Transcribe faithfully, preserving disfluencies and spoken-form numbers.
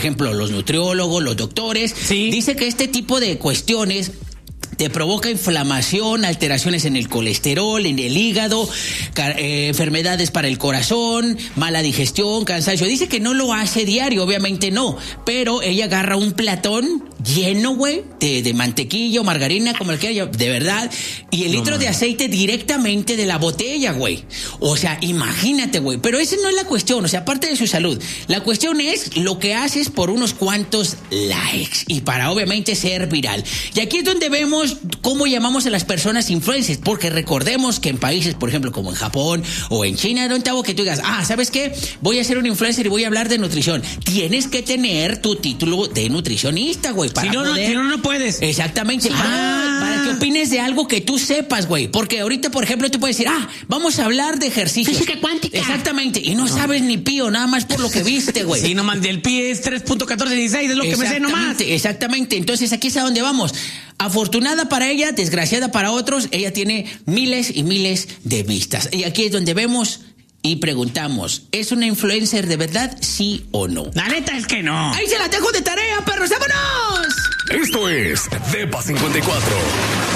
ejemplo, los nutriólogos, los doctores. Sí. Dice que este tipo de cuestiones te provoca inflamación, alteraciones en el colesterol, en el hígado, eh, enfermedades para el corazón, mala digestión, cansancio. Dice que no lo hace diario, obviamente no, pero ella agarra un platón lleno, güey, de, de mantequilla o margarina, como el que haya, de verdad, y el No, litro man. de aceite directamente de la botella, güey. O sea, imagínate, güey. Pero esa no es la cuestión, o sea, aparte de su salud, la cuestión es lo que haces por unos cuantos likes y para obviamente ser viral. Y aquí es donde vemos cómo llamamos a las personas influencers, porque recordemos que en países, por ejemplo, como en Japón o en China, no te hago que tú digas, ah, ¿sabes qué? Voy a ser un influencer y voy a hablar de nutrición. Tienes que tener tu título de nutricionista, güey, para Si no, no, poder... si no, no puedes. Exactamente, Ah. para, para que opines de algo que tú sepas, güey, porque ahorita, por ejemplo, tú puedes decir, ah, vamos a hablar de ejercicios. Física cuántica. Exactamente, y no, no sabes ni pío, nada más por lo que viste, güey. Sí, nomás, del pie es tres punto catorce dieciséis, es lo que me sé nomás. Exactamente, exactamente. Entonces aquí es a donde vamos. Afortunada para ella, desgraciada para otros, ella tiene miles y miles de vistas. Y aquí es donde vemos y preguntamos, ¿es una influencer de verdad, sí o no? La neta es que no. Ahí se la dejo de tarea, perros, ¡vámonos! Esto es Depa cincuenta y cuatro.